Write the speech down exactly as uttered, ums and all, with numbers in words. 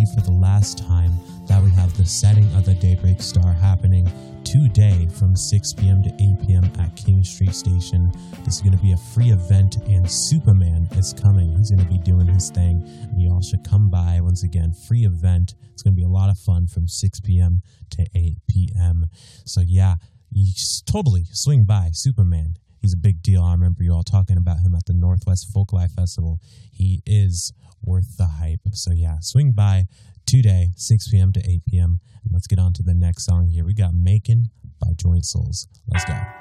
you for the last time that we have the setting of the Daybreak Star happening today from six p.m. to eight p.m. at King Street Station. This is going to be a free event, and Superman is coming. He's going to be doing his thing, and you all should come by. Once again, free event. It's going to be a lot of fun from six p.m. to eight p.m. So yeah, you totally swing by. Superman, he's a big deal. I remember you all talking about him at the Northwest Folklife Festival. He is worth the hype. So yeah, swing by today, six p.m. to eight p.m. And let's get on to the next song here. We got Makin' by Joint Souls. Let's go.